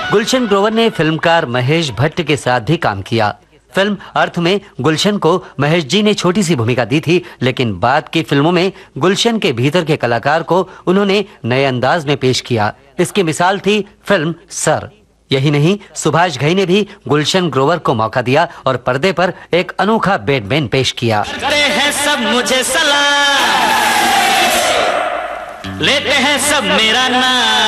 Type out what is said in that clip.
गुलशन ग्रोवर ने फिल्मकार महेश भट्ट के साथ भी काम किया। फिल्म अर्थ में गुलशन को महेश जी ने छोटी सी भूमिका दी थी, लेकिन बाद की फिल्मों में गुलशन के भीतर के कलाकार को उन्होंने नए अंदाज में पेश किया। इसकी मिसाल थी फिल्म सर। यही नहीं, सुभाष घई ने भी गुलशन ग्रोवर को मौका दिया और पर्दे पर एक अनोखा बैटमैन पेश किया। हैं सब मुझे सलाम, लेते हैं सब मेरा नाम।